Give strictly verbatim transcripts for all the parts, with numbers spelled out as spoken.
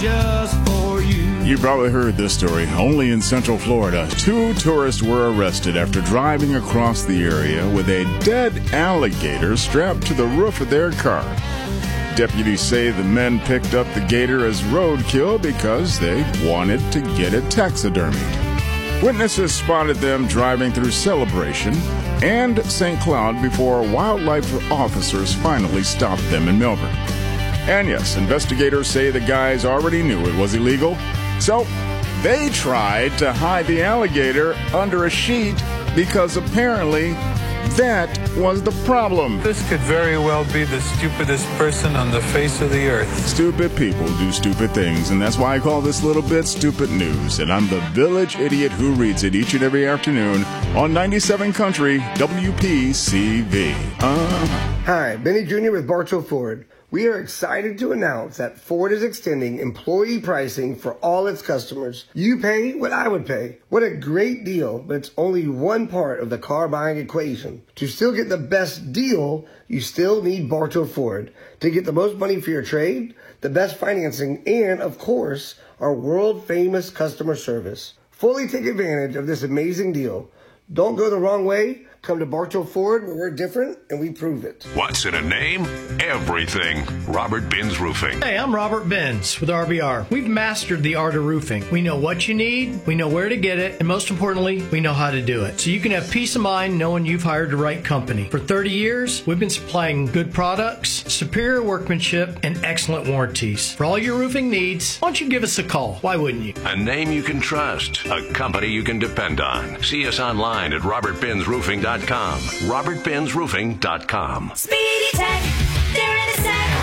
just for you. You probably heard this story. Only in Central Florida, two tourists were arrested after driving across the area with a dead alligator strapped to the roof of their car. Deputies say the men picked up the gator as roadkill because they wanted to get it taxidermied. Witnesses spotted them driving through Celebration and Saint Cloud before wildlife officers finally stopped them in Melbourne. And yes, investigators say the guys already knew it was illegal, so they tried to hide the alligator under a sheet because apparently that was the problem. This could very well be the stupidest person on the face of the earth. Stupid people do stupid things, and that's why I call this little bit Stupid News. And I'm the village idiot who reads it each and every afternoon on ninety-seven Country W P C V. Uh-huh. Hi, Benny Junior with Bartow Ford. We are excited to announce that Ford is extending employee pricing for all its customers. You pay what I would pay. What a great deal, but it's only one part of the car buying equation. To still get the best deal, you still need Bartow Ford. To get the most money for your trade, the best financing, and, of course, our world-famous customer service. Fully take advantage of this amazing deal. Don't go the wrong way. Come to Bartow Ford, where we're different, and we prove it. What's in a name? Everything. Robert Binns Roofing. Hey, I'm Robert Binns with R B R. We've mastered the art of roofing. We know what you need, we know where to get it, and most importantly, we know how to do it. So you can have peace of mind knowing you've hired the right company. For thirty years, we've been supplying good products, superior workmanship, and excellent warranties. For all your roofing needs, why don't you give us a call? Why wouldn't you? A name you can trust. A company you can depend on. See us online at robert binns roofing dot com. robert binns roofing dot com. Speedy Tech, they're in a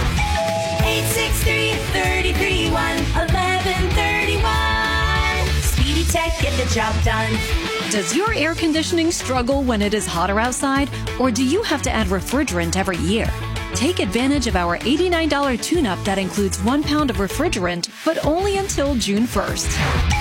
sec. eight six three, three three one, one one three one. Speedy Tech, get the job done. Does your air conditioning struggle when it is hotter outside, or do you have to add refrigerant every year? Take advantage of our eighty-nine dollars tune-up that includes one pound of refrigerant, but only until June first.